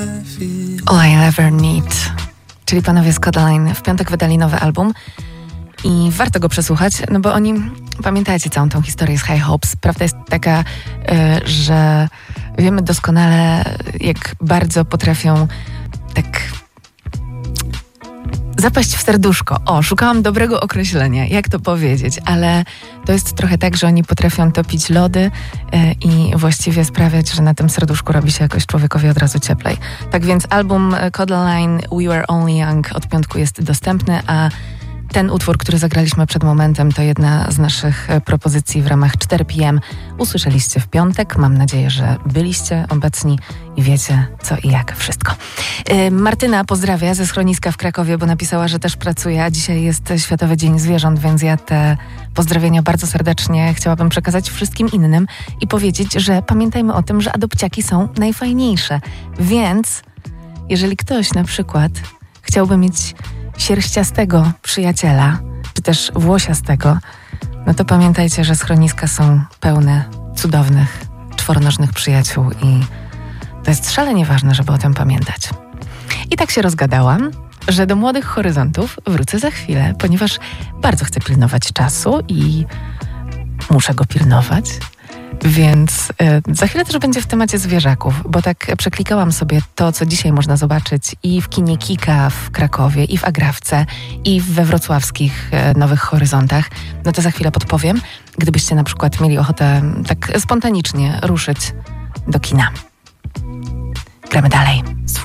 All I Ever Need, czyli panowie z Kodaline w piątek wydali nowy album i warto go przesłuchać, no bo oni, pamiętacie całą tą historię z High Hopes. Prawda jest taka, że wiemy doskonale, jak bardzo potrafią tak zapaść w serduszko. Szukałam dobrego określenia, jak to powiedzieć, ale to jest trochę tak, że oni potrafią topić lody i właściwie sprawiać, że na tym serduszku robi się jakoś człowiekowi od razu cieplej. Tak więc album Kodaline We Were Only Young od piątku jest dostępny, a ten utwór, który zagraliśmy przed momentem, to jedna z naszych propozycji w ramach 4 PM. Usłyszeliście w piątek. Mam nadzieję, że byliście obecni i wiecie co i jak wszystko. Martyna pozdrawia ze schroniska w Krakowie, bo napisała, że też pracuje, a dzisiaj jest Światowy Dzień Zwierząt, więc ja te pozdrowienia bardzo serdecznie chciałabym przekazać wszystkim innym i powiedzieć, że pamiętajmy o tym, że adopciaki są najfajniejsze. Więc jeżeli ktoś na przykład chciałby mieć sierściastego przyjaciela, czy też włosiastego, no to pamiętajcie, że schroniska są pełne cudownych, czworonożnych przyjaciół i to jest szalenie ważne, żeby o tym pamiętać. I tak się rozgadałam, że do Młodych Horyzontów wrócę za chwilę, ponieważ bardzo chcę pilnować czasu i muszę go pilnować. Więc za chwilę też będzie w temacie zwierzaków, bo tak przeklikałam sobie to, co dzisiaj można zobaczyć i w kinie Kika w Krakowie, i w Agrawce, i we wrocławskich Nowych Horyzontach. No to za chwilę podpowiem, gdybyście na przykład mieli ochotę tak spontanicznie ruszyć do kina. Gramy dalej.